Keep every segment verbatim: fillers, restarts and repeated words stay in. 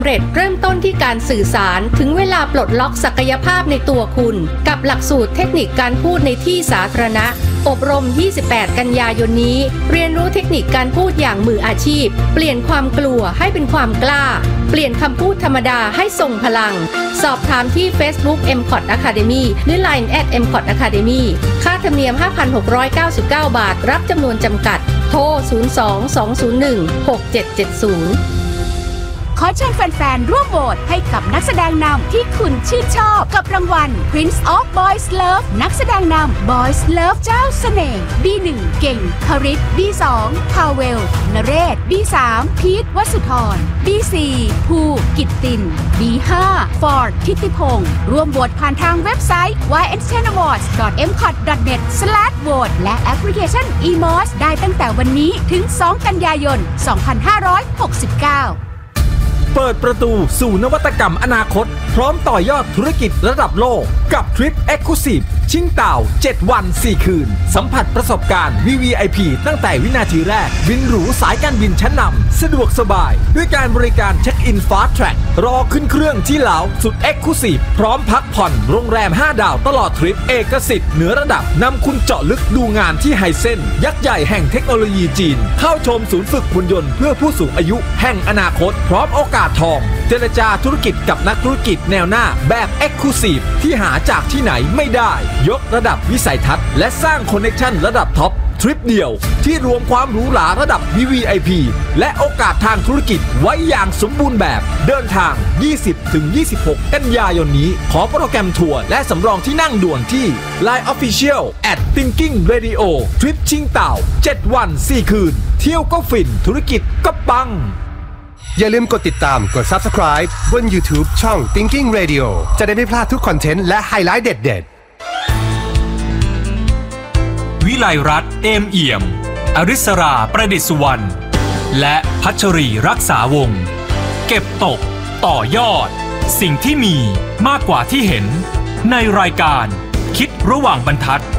เร็จเริ่มต้นที่การสื่อสารถึงเวลาปลดล็อกศักยภาพในตัวคุณกับหลักสูตรเทคนิคการพูดในที่สาธารณะอบรมยี่สิบแปดกันยายนนี้เรียนรู้เทคนิคการพูดอย่างมืออาชีพเปลี่ยนความกลัวให้เป็นความกล้าเปลี่ยนคำพูดธรรมดาให้ทรงพลังสอบถามที่ Facebook เอ็ม คอท Academy หรือ ไลน์ แอท เอ็ม คอท Academy ค่าธรรมเนียม ห้าพันหกร้อยเก้าสิบเก้า บาทรับจำนวนจำกัดโทรศูนย์ สอง สอง ศูนย์ หนึ่ง หก เจ็ด เจ็ด ศูนย์ขอเชิญแฟนๆร่วมโหวตให้กับนักแสดงนำที่คุณชื่นชอบกับรางวัล Prince of Boys Love นักแสดงนำ Boys Love เจ้าเสน่ห์ บี หนึ่ง เก่งคริส บี สอง พาเวล นเรศ บี สาม พีท วสุธร บี สี่ ภู กิตติน บี ห้า ฟอร์ด ทิติพงศ์ร่วมโหวตผ่านทางเว็บไซต์ วาย เอ็น เทน อวอร์ดส์ ดอท เอ็ม คอท ดอท เน็ต สแลช โหวต และแอปพลิเคชัน อี มอส ได้ตั้งแต่วันนี้ถึง สอง กันยายน สองพันห้าร้อยหกสิบเก้าเปิดประตูสู่นวัตกรรมอนาคตพร้อมต่อยอดธุรกิจระดับโลกกับทริป Exclusive ชิงเต่าเจ็ดวันสี่คืนสัมผัสประสบการณ์ วี วี ไอ พี ตั้งแต่วินาทีแรกบินหรูสายการบินชั้นนำสะดวกสบายด้วยการบริการเช็คอิน Fast Track รอขึ้นเครื่องที่เหลาสุด Exclusive พร้อมพักผ่อนโรงแรมห้าดาวตลอดทริปเอกสิทธิ์เหนือระดับนำคุณเจาะลึกดูงานที่ไฮเซ็นยักษ์ใหญ่แห่งเทคโนโลยีจีนเข้าชมศูนย์ฝึกหุ่นยนต์เพื่อผู้สูงอายุแห่งอนาคตพร้อมโอกาสทองเจรจาธุรกิจกับนักธุรกิจแนวหน้าแบบ Exclusive ที่หาจากที่ไหนไม่ได้ยกระดับวิสัยทัศน์และสร้างคอนเนคชั่นระดับท็อปทริปเดียวที่รวมความหรูหราระดับ วี วี ไอ พี และโอกาสทางธุรกิจไว้อย่างสมบูรณ์แบบเดินทาง ยี่สิบถึงยี่สิบหก กันยายนนี้ขอโปรแกรมทัวร์และสำรองที่นั่งด่วนที่ ไลน์ Official แอท Thinking Radio ทริปชิงเต่าเจ็ดวันสี่คืนเที่ยวก็ฟินธุรกิจก็ปังอย่าลืมกดติดตามกด Subscribe บน YouTube ช่อง Thinking Radio จะได้ไม่พลาดทุกคอนเทนต์และไฮไลท์เด็ดๆวิไลรัตน์เอมเอี่ยมอริศราประดิษฐ์สุวรรณและพัชรีรักษาวงศ์เก็บตกต่อยอดสิ่งที่มีมากกว่าที่เห็นในรายการคิดระหว่างบรรทัด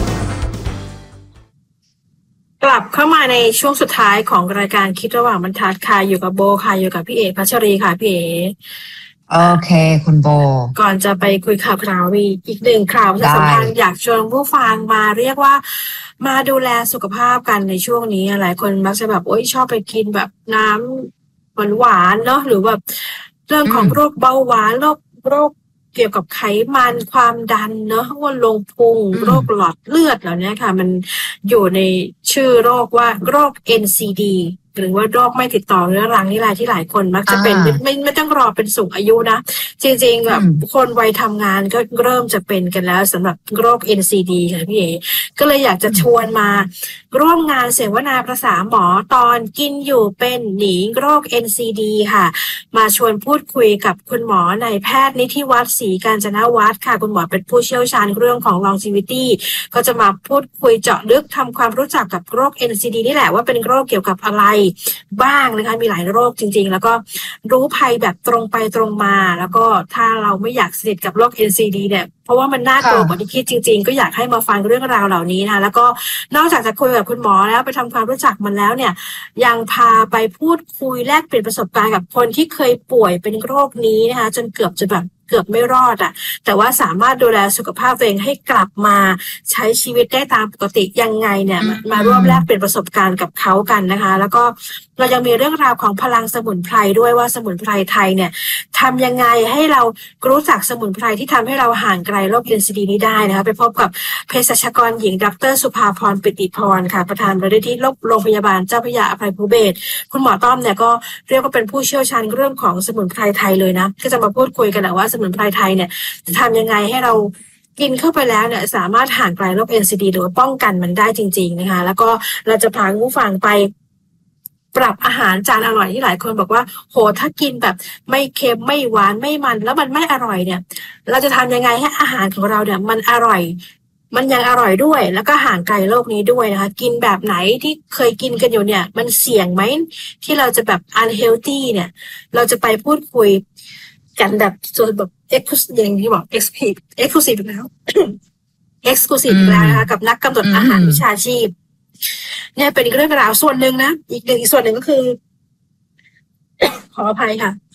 กลับเข้ามาในช่วงสุดท้ายของรายการคิดระหว่างบรรทัดค่ะอยู่กับโบค่ะอยู่กับพี่เอพัชรีค่ะพี่เอโอเคคุณโบก่อนจะไปคุยข่าวคราววีอีกหนึ่งข่าวประชาสัมพันธ์อยากชวนผู้ฟังมาเรียกว่ามาดูแลสุขภาพกันในช่วงนี้หลายคนมักจะแบบโอ๊ยชอบไปกินแบบน้ำหวานๆเนาะหรือแบบเรื่องของโรคเบาหวานโรคโรคเกี่ยวกับไขมันความดันเนอะว่าลงพุงโรคหลอดเลือดเหล่านี้ค่ะมันอยู่ในชื่อโรคว่าโรค เอ็น ซี ดี หรือว่าโรคไม่ติดต่อเรื้อรังนี่แหละที่หลายคนมักจะเป็นไม่ไม่ไม่ต้องรอเป็นสูงอายุนะจริงๆแบบคนวัยทำงานก็เริ่มจะเป็นกันแล้วสำหรับโรค เอ็น ซี ดี ค่ะพี่เอ๋ก็เลยอยากจะชวนมาร่วมงานเสวนาประสานหมอตอนกินอยู่เป็นหนีโรค เอ็น ซี ดี ค่ะมาชวนพูดคุยกับคุณหมอนายแพทย์นิธิวัฒน์ศรีกาญจนวัฒน์ค่ะคุณหมอเป็นผู้เชี่ยวชาญเรื่องของ longevity ก็จะมาพูดคุยเจาะลึกทำความรู้จักกับโรค เอ็น ซี ดี นี่แหละว่าเป็นโรคเกี่ยวกับอะไรบ้างนะคะมีหลายโรคจริงๆแล้วก็รู้ภัยแบบตรงไปตรงมาแล้วก็ถ้าเราไม่อยากสนิทกับโรค เอ็น ซี ดี เนี่ยเพราะว่ามันน่ากลัวกว่าที่คิดจริงๆก็อยากให้มาฟังเรื่องราวเหล่านี้นะแล้วก็นอกจากจะคุยกับคุณหมอแล้วไปทำความรู้จักมันแล้วเนี่ยยังพาไปพูดคุยแลกเปลี่ยนประสบการณ์กับคนที่เคยป่วยเป็นโรคนี้นะคะจนเกือบจะแบบเกือบไม่รอดอ่ะแต่ว่าสามารถดูแลสุขภาพตัวเองให้กลับมาใช้ชีวิตได้ตามปกติยังไงเนี่ยมาร่วมแลกเปลี่ยนประสบการณ์กับเขากันนะคะแล้วก็เรายังมีเรื่องราวของพลังสมุนไพรด้วยว่าสมุนไพรไทยเนี่ยทำยังไงให้เรารู้จักสมุนไพรที่ทำให้เราห่างไกลโรค เอ็น ซี ดี นี้ได้นะคะไปพบกับเภสัชกรหญิงดร.สุภาพรปิติพรค่ะประธานมูลนิธิโรงพยาบาลเจ้าพระยาอภัยภูเบศรคุณหมอต้อมเนี่ยก็เรียกว่าเป็นผู้เชี่ยวชาญเรื่องของสมุนไพรไทยเลยนะก็จะมาพูดคุยกันแหละว่าสมุนไพรไทยเนี่ยจะทำยังไงให้เรากินเข้าไปแล้วเนี่ยสามารถห่างไกลโรค เอ็น ซี ดี หรือว่าป้องกันมันได้จริงๆนะคะแล้วก็เราจะพาผู้ฟังไปปรับอาหารจานอร่อยที่หลายคนบอกว่าโหถ้ากินแบบไม่เค็มไม่หวานไม่มันแล้วมันไม่อร่อยเนี่ยเราจะทำยังไงให้อาหารของเราเนี่ยมันอร่อยมันยังอร่อยด้วยแล้วก็ห่างไกลโรคนี้ด้วยนะคะกินแบบไหนที่เคยกินกันอยู่เนี่ยมันเสี่ยงไหมที่เราจะแบบ unhealthy เนี่ยเราจะไปพูดคุยกันแบบส่วนแบบ exclusive อย่างที่บอก exclusive exclusive แล้ว exclusive แล้วนะคะกับนักกำหนดอาหารวิชาชีพเนี่ยเป็นเรื่องราวส่วนหนึ่งนะอีกหนึ่งอีกส่วนหนึ่งก็คือ ขออภัยค่ะ